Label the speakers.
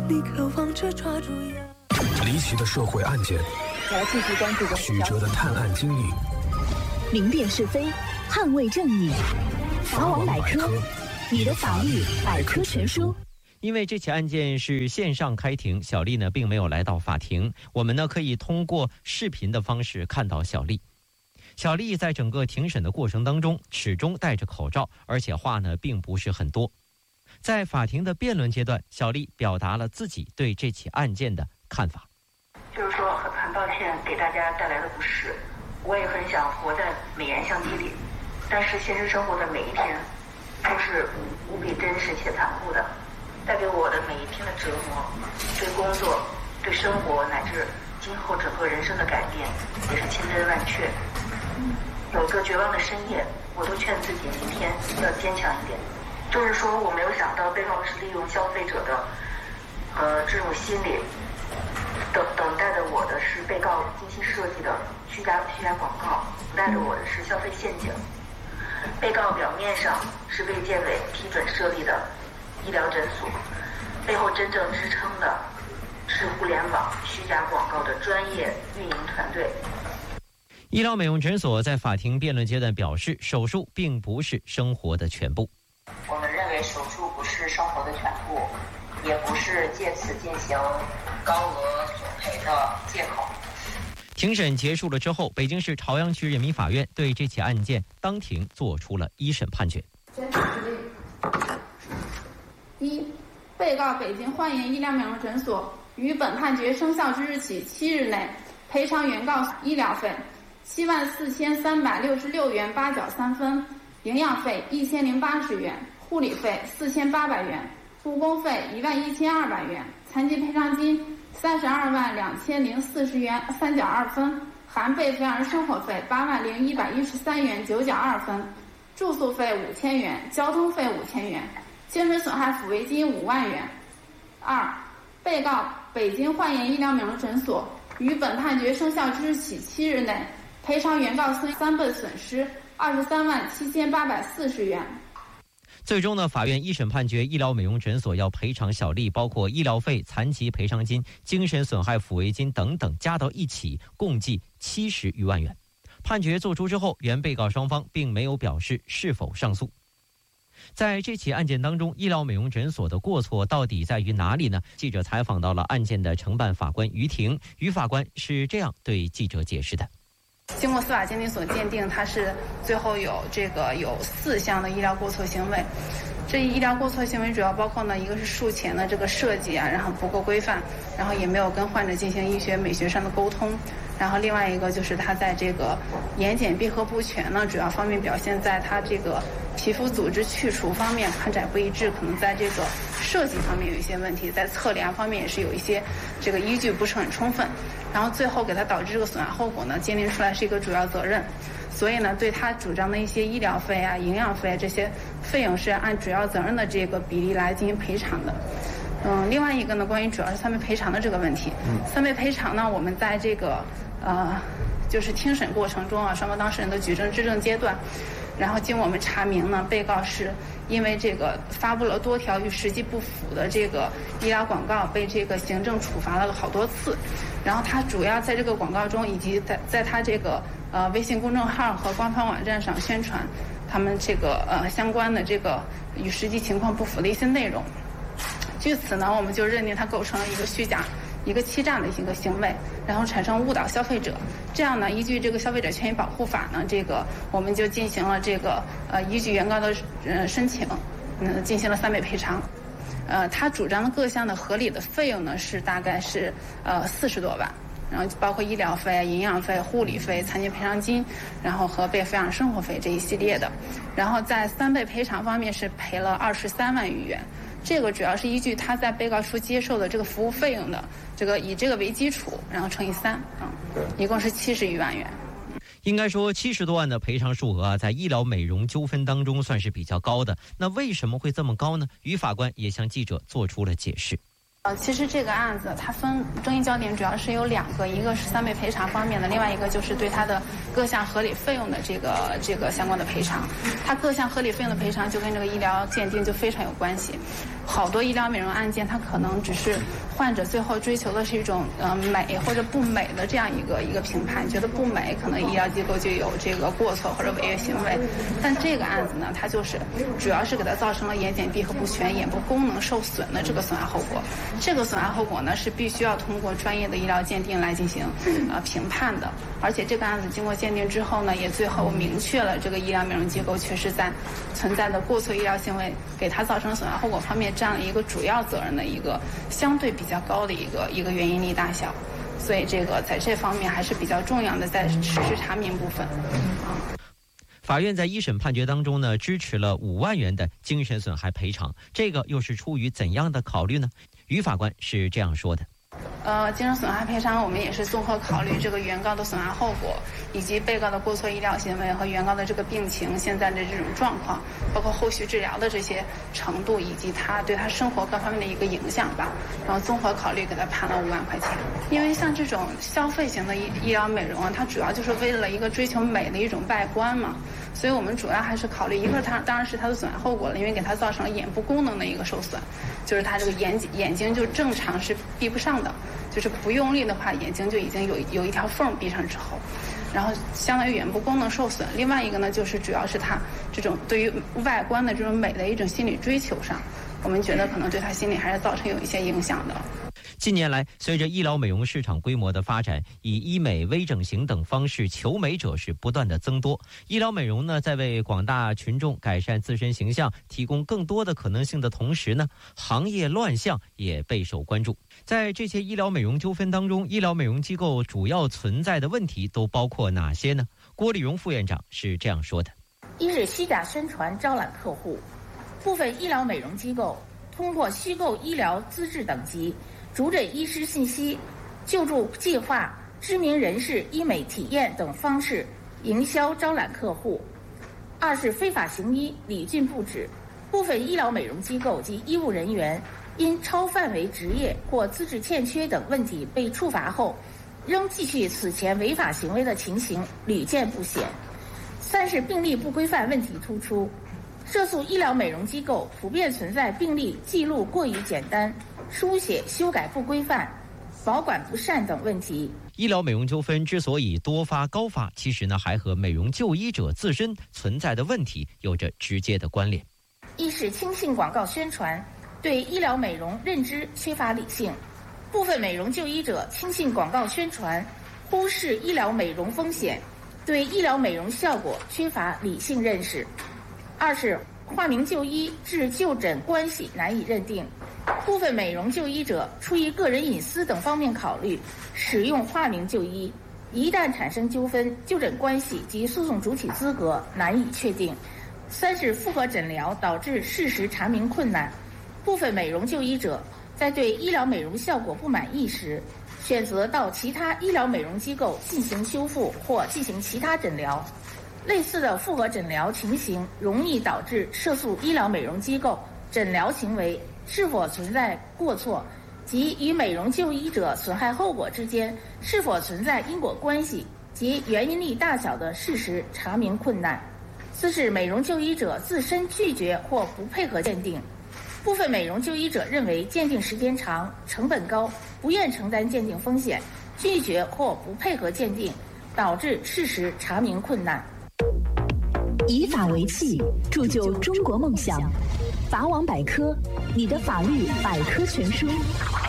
Speaker 1: 你渴望着抓住
Speaker 2: 离奇的社会案件，
Speaker 3: 来继续关注
Speaker 2: 曲折的探案经历，
Speaker 3: 明辨是非，捍卫正义。法网百科，你的法律百科全书。
Speaker 4: 因为这起案件是线上开庭，小丽呢并没有来到法庭，我们呢可以通过视频的方式看到小丽。小丽在整个庭审的过程当中始终戴着口罩，而且话呢并不是很多。在法庭的辩论阶段，小丽表达了自己对这起案件的看法。
Speaker 5: 就是说很抱歉给大家带来的不适，我也很想活在美颜相机里，但是现实生活的每一天都是无比真实且残酷的，带给我的每一天的折磨，对工作、对生活乃至今后整个人生的改变也是千真万确。有一个绝望的深夜，我都劝自己明天要坚强一点。就是说我没有想到被告是利用消费者的这种心理，等待着我的是被告精心设计的虚假广告，等待着我的是消费陷阱。被告表面上是卫健委批准设立的医疗诊所，背后真正支撑的是互联网虚假广告的专业运营团队。
Speaker 4: 医疗美容诊所在法庭辩论阶段表示，手术并不是生活的全部。
Speaker 5: 我们认为手术不是生活的全部，也不是借此进行高额索赔的借口。
Speaker 4: 庭审结束了之后，北京市朝阳区人民法院对这起案件当庭作出了一审判决。
Speaker 6: 一、被告北京焕颜医疗美容诊所于本判决生效之日起7日内赔偿原告医疗费74366元8角3分，营养费1080元，护理费4800元，误工费11200元，残疾赔偿金322040元3角2分，含被赔偿人生活费80113元9角2分，住宿费5000元，交通费5000元，精神损害抚慰金5万元。二、被告北京焕颜医疗美容诊所于本判决生效之日起7日内赔偿原告3倍损失237840元。
Speaker 4: 最终呢，法院一审判决医疗美容诊所要赔偿小丽包括医疗费、残疾赔偿金、精神损害抚慰金等等加到一起，共计70余万元。判决作出之后，原被告双方并没有表示是否上诉。在这起案件当中，医疗美容诊所的过错到底在于哪里呢？记者采访到了案件的承办法官于婷，于法官是这样对记者解释的。
Speaker 6: 经过司法鉴定所鉴定，它是最后有4项的医疗过错行为。这医疗过错行为主要包括呢，一个是术前的这个设计然后不够规范，然后也没有跟患者进行医学美学上的沟通，然后另外一个就是他在这个眼睑闭合不全呢，主要方面表现在他这个皮肤组织去除方面宽窄不一致，可能在这个设计方面有一些问题，在测量方面也是有一些这个依据不是很充分，然后最后给他导致这个损害后果呢，鉴定出来是一个主要责任。所以呢，对他主张的一些医疗费营养费这些费用是按主要责任的这个比例来进行赔偿的。另外一个呢，关于主要是3倍赔偿的这个问题，3倍赔偿呢，我们在这个就是听审过程中双方当事人的举证质证阶段，然后经我们查明呢，被告是因为这个发布了多条与实际不符的这个医疗广告，被这个行政处罚了好多次。然后他主要在这个广告中，以及在他这个微信公众号和官方网站上宣传他们这个相关的这个与实际情况不符的一些内容。据此呢，我们就认定他构成了一个虚假、一个欺诈的一个行为，然后产生误导消费者。这样呢，依据这个消费者权益保护法呢，这个我们就进行了这个依据原告的申请，进行了3倍赔偿。他主张的各项的合理的费用呢是大概是40多万，然后包括医疗费、营养费、护理费、残疾赔偿金，然后和被抚养生活费这一系列的。然后在3倍赔偿方面是赔了23万余元。这个主要是依据他在被告处接受的这个服务费用的这个以这个为基础，然后乘以3，一共是70余万元。
Speaker 4: 应该说70多万的赔偿数额在医疗美容纠纷当中算是比较高的。那为什么会这么高呢？于法官也向记者做出了解释。
Speaker 6: 其实这个案子它分争议焦点主要是有2个，一个是3倍赔偿方面的，另外一个就是对它的各项合理费用的这个相关的赔偿。它各项合理费用的赔偿就跟这个医疗鉴定就非常有关系。 好多医疗美容案件，它可能只是患者最后追求的是一种美或者不美的这样一个评判，觉得不美，可能医疗机构就有这个过错或者违约行为。但这个案子呢，它就是主要是给它造成了眼睑闭合不全、眼部功能受损的这个损害后果。这个损害后果呢，是必须要通过专业的医疗鉴定来进行评判的。而且这个案子经过鉴定之后呢，也最后明确了这个医疗美容机构确实在存在的过错医疗行为给它造成损害后果方面占了一个主要责任的一个相对比较高的一个原因力大小。所以这个在这方面还是比较重要的，在事实查明部分。
Speaker 4: 法院在一审判决当中呢，支持了5万元的精神损害赔偿，这个又是出于怎样的考虑呢？于法官是这样说的。
Speaker 6: 精神损害赔偿我们也是综合考虑这个原告的损害后果，以及被告的过错医疗行为和原告的这个病情现在的这种状况，包括后续治疗的这些程度，以及他对他生活各方面的一个影响吧。然后综合考虑给他判了5万块钱。因为像这种消费型的医疗美容啊，它主要就是为了一个追求美的一种外观嘛。所以我们主要还是考虑一个，它当然是它的损害后果了，因为给它造成了眼部功能的一个受损，就是它这个眼睛就正常是闭不上的，就是不用力的话，眼睛就已经有一条缝闭上之后，然后相当于眼部功能受损。另外一个呢，就是主要是它这种对于外观的这种美的一种心理追求上，我们觉得可能对他心理还是造成有一些影响的。
Speaker 4: 近年来，随着医疗美容市场规模的发展，以医美、微整形等方式求美者是不断的增多。医疗美容呢，在为广大群众改善自身形象提供更多的可能性的同时呢，行业乱象也备受关注。在这些医疗美容纠纷当中，医疗美容机构主要存在的问题都包括哪些呢？郭丽蓉副院长是这样说的：
Speaker 1: 一是虚假宣传招揽客户，部分医疗美容机构通过虚构医疗资质等级、主诊医师信息、救助计划、知名人士医美体验等方式营销招揽客户。二是非法行医屡禁不止，部分医疗美容机构及医务人员因超范围执业或资质欠缺等问题被处罚后，仍继续此前违法行为的情形屡见不鲜。三是病历不规范问题突出，涉诉医疗美容机构普遍存在病历记录过于简单、书写修改不规范、保管不善等问题。
Speaker 4: 医疗美容纠纷之所以多发高发，其实呢还和美容就医者自身存在的问题有着直接的关联。
Speaker 1: 一是轻信广告宣传，对医疗美容认知缺乏理性，部分美容就医者轻信广告宣传，忽视医疗美容风险，对医疗美容效果缺乏理性认识。二是化名就医至就诊关系难以认定，部分美容就医者出于个人隐私等方面考虑，使用化名就医，一旦产生纠纷，就诊关系及诉讼主体资格难以确定。三是复合诊疗导致事实查明困难，部分美容就医者在对医疗美容效果不满意时，选择到其他医疗美容机构进行修复或进行其他诊疗。类似的复合诊疗情形容易导致涉诉医疗美容机构诊疗行为是否存在过错及与美容就医者损害后果之间是否存在因果关系及原因力大小的事实查明困难。四是美容就医者自身拒绝或不配合鉴定，部分美容就医者认为鉴定时间长、成本高，不愿承担鉴定风险，拒绝或不配合鉴定，导致事实查明困难。
Speaker 3: 以法为器，铸就中国梦想。法网百科，你的法律百科全书。